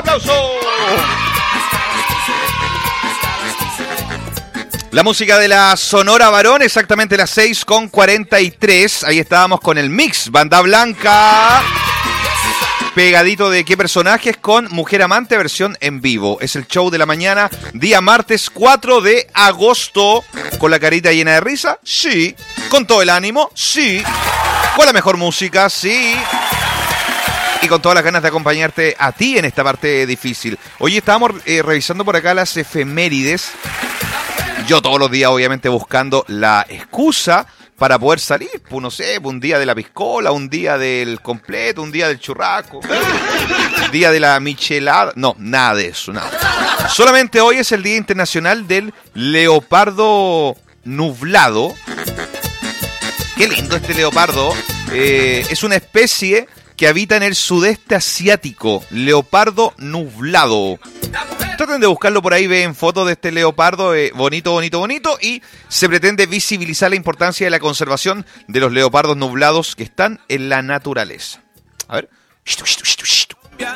aplauso. La música de la Sonora Varón, exactamente las 6:43. Ahí estábamos con el mix Banda Blanca. Pegadito de qué personajes con Mujer Amante versión en vivo. Es el show de la mañana, día martes 4 de agosto. ¿Con la carita llena de risa? Sí. ¿Con todo el ánimo? Sí. ¿Con la mejor música? Sí. Y con todas las ganas de acompañarte a ti en esta parte difícil. Hoy estábamos revisando por acá las efemérides. Yo todos los días, obviamente, buscando la excusa para poder salir. Pues no sé, un día de la piscola, un día del completo, un día del churrasco, un día de la michelada. No, nada de eso, nada. Solamente hoy es el Día Internacional del Leopardo Nublado. Qué lindo este leopardo. Es una especie que habita en el sudeste asiático. Leopardo nublado. Traten de buscarlo por ahí, ven fotos de este leopardo, bonito, bonito, bonito, y se pretende visibilizar la importancia de la conservación de los leopardos nublados que están en la naturaleza. A ver.